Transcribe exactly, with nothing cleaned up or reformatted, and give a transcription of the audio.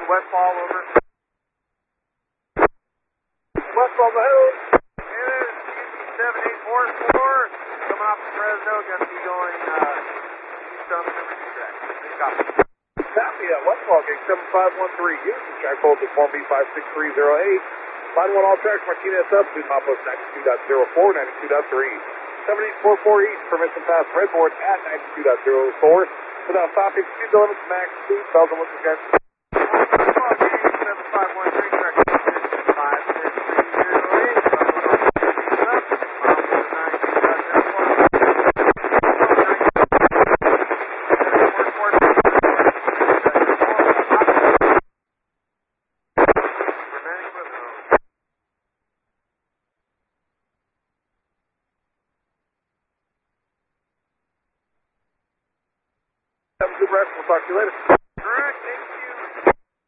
Westfall, over. Westfall, go ahead. It is seven eight four four, coming off from Fresno, going to be going uh, east on the number two track. Copy. Copy at Westfall, gate seven five one three, Houston, track code to form B five six three zero eight. Line one all tracks, Martinez substitute, Mapos ninety-two point zero four, ninety-two point three. seven eight four four East, permission pass Redboard at ninety-two point zero four. Without stopping, speed limits, max speed, bells and whistles, guys. seven five one